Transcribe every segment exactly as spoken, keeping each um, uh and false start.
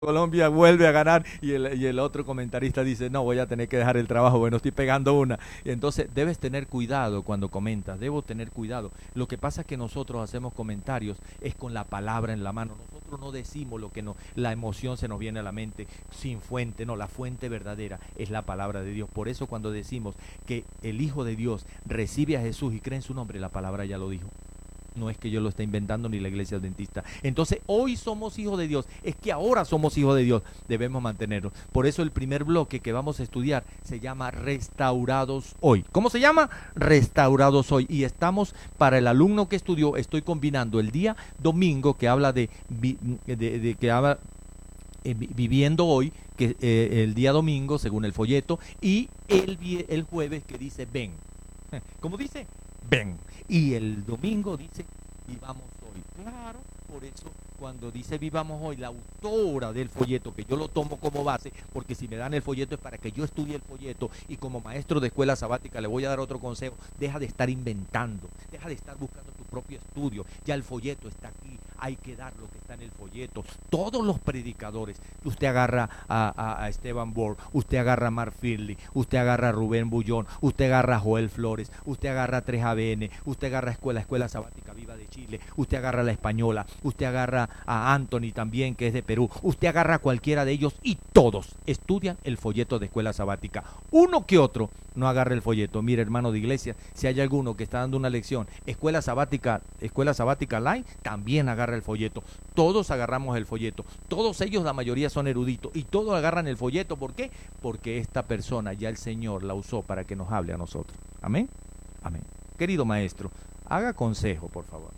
Colombia vuelve a ganar y el, y el otro comentarista dice, no, voy a tener que dejar el trabajo, bueno, estoy pegando una. Y entonces debes tener cuidado cuando comentas, debo tener cuidado. Lo que pasa es que nosotros hacemos comentarios es con la palabra en la mano. Nosotros no decimos lo que no, la emoción se nos viene a la mente sin fuente, no, la fuente verdadera es la palabra de Dios. Por eso cuando decimos que el Hijo de Dios recibe a Jesús y cree en su nombre, la palabra ya lo dijo. No es que yo lo esté inventando ni la iglesia adventista. Entonces, hoy somos hijos de Dios. Es que ahora somos hijos de Dios. Debemos mantenernos. Por eso el primer bloque que vamos a estudiar se llama Restaurados Hoy. ¿Cómo se llama? Restaurados Hoy. Y estamos, para el alumno que estudió, estoy combinando el día domingo que habla de, de, de, de que habla eh, viviendo hoy, que eh, el día domingo, según el folleto, y el, el jueves que dice ven. ¿Cómo dice? Ven. Y el domingo dice, vivamos hoy. Claro, por eso cuando dice vivamos hoy, la autora del folleto, que yo lo tomo como base, porque si me dan el folleto es para que yo estudie el folleto, y como maestro de escuela sabática le voy a dar otro consejo, deja de estar inventando, deja de estar buscando tu propio estudio, ya el folleto está aquí, hay que dar lo que está en el folleto. Todos los predicadores, usted agarra a, a, a Esteban Borg, usted agarra a Mark Finley, usted agarra a Rubén Bullón, usted agarra a Joel Flores, usted agarra a tres A B N, usted agarra a Escuela, Escuela Sabática Viva de Chile, usted agarra a La Española, usted agarra a Anthony también, que es de Perú, usted agarra a cualquiera de ellos y todos estudian el folleto de Escuela Sabática. Uno que otro no agarra el folleto. Mire, hermano de iglesia, si hay alguno que está dando una lección, Escuela Sabática, Escuela Sabática Online, también agarra el folleto. Todos agarramos el folleto. Todos ellos, la mayoría son eruditos y todos agarran el folleto. ¿Por qué? Porque esta persona ya el Señor la usó para que nos hable a nosotros. Amén. Amén. Querido maestro, haga consejo, por favor.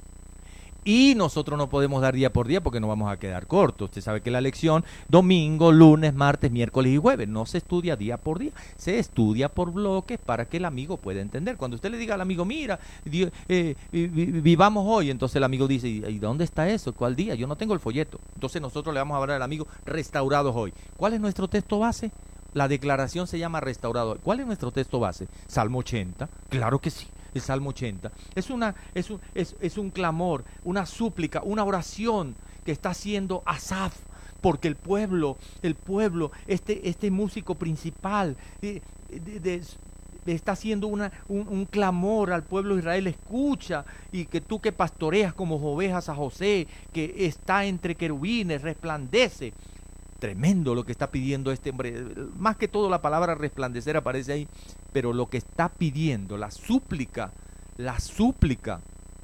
Y nosotros no podemos dar día por día porque no vamos a quedar cortos. Usted sabe que la lección domingo, lunes, martes, miércoles y jueves no se estudia día por día, se estudia por bloques para que el amigo pueda entender. Cuando usted le diga al amigo, mira, eh, vivamos hoy, entonces el amigo dice, ¿y dónde está eso? ¿Cuál día? Yo no tengo el folleto. Entonces nosotros le vamos a hablar al amigo, restaurados hoy. ¿Cuál es nuestro texto base? La declaración se llama restaurado. ¿Cuál es nuestro texto base? Salmo ochenta. Claro que sí. El Salmo ochenta. Es, una, es, un, es, es un clamor, una súplica, una oración que está haciendo Asaf, porque el pueblo, el pueblo, este, este músico principal, de, de, de, está haciendo una, un, un clamor al pueblo de Israel, escucha, y que tú que pastoreas como ovejas a José, que está entre querubines, resplandece. Tremendo lo que está pidiendo este hombre. Más que todo la palabra resplandecer aparece ahí, pero lo que está pidiendo, la súplica, la súplica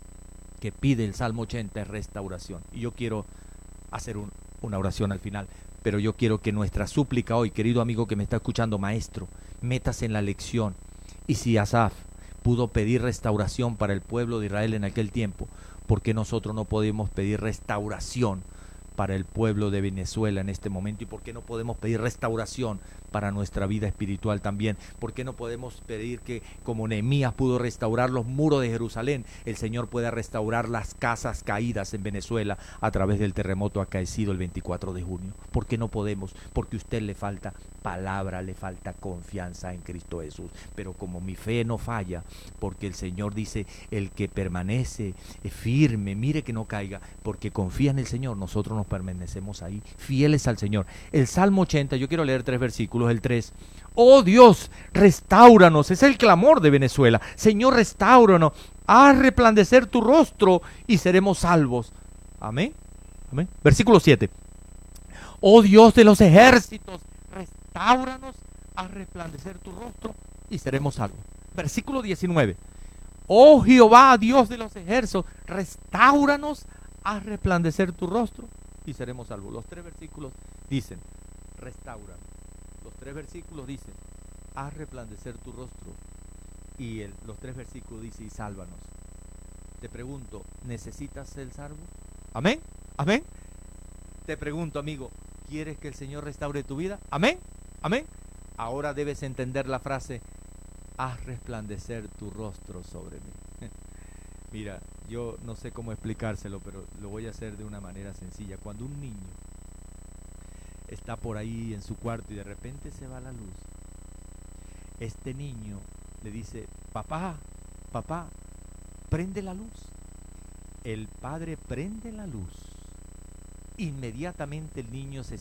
que pide el Salmo ochenta es restauración. Y yo quiero hacer un, una oración al final, pero yo quiero que nuestra súplica hoy, querido amigo que me está escuchando, maestro, metas en la lección. Y si Asaf pudo pedir restauración para el pueblo de Israel en aquel tiempo, ¿por qué nosotros no podemos pedir restauración para el pueblo de Venezuela en este momento? ¿Y por qué no podemos pedir restauración para nuestra vida espiritual también? ¿Por qué no podemos pedir que, como Nehemías pudo restaurar los muros de Jerusalén, el Señor pueda restaurar las casas caídas en Venezuela a través del terremoto acaecido el veinticuatro de junio? ¿Por qué no podemos? Porque a usted le falta palabra, le falta confianza en Cristo Jesús. Pero como mi fe no falla, porque el Señor dice, el que permanece firme, mire que no caiga, porque confía en el Señor, nosotros nos permanecemos ahí, fieles al Señor. El Salmo ochenta, yo quiero leer tres versículos, el tres. Oh Dios, restáuranos, es el clamor de Venezuela. Señor, restáuranos, haz resplandecer tu rostro y seremos salvos. Amén. Amén. Versículo siete. Oh Dios de los ejércitos, restáuranos, haz resplandecer tu rostro y seremos salvos. Versículo diecinueve. Oh Jehová, Dios de los ejércitos, restáuranos, haz resplandecer tu rostro y seremos salvos. Los tres versículos dicen, restaura. Los tres versículos dicen, haz resplandecer tu rostro. Y el, los tres versículos dicen, y sálvanos. Te pregunto, ¿necesitas ser salvo? Amén, amén. Te pregunto, amigo, ¿quieres que el Señor restaure tu vida? Amén, amén. Ahora debes entender la frase, haz resplandecer tu rostro sobre mí. Mira, yo no sé cómo explicárselo, pero lo voy a hacer de una manera sencilla. Cuando un niño está por ahí en su cuarto y de repente se va la luz, este niño le dice, papá, papá, prende la luz. El padre prende la luz inmediatamente el niño se